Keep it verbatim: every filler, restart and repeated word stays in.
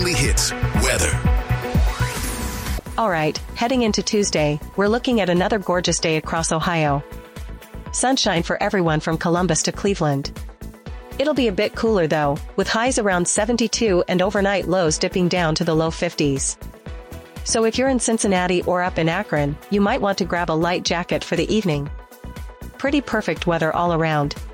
weekly hits, weather. All right, heading into Tuesday, we're looking at another gorgeous day across Ohio. Sunshine for everyone from Columbus to Cleveland. It'll be a bit cooler though, with highs around seventy-two and overnight lows dipping down to the low fifties. So if you're in Cincinnati or up in Akron, you might want to grab a light jacket for the evening. Pretty perfect weather all around,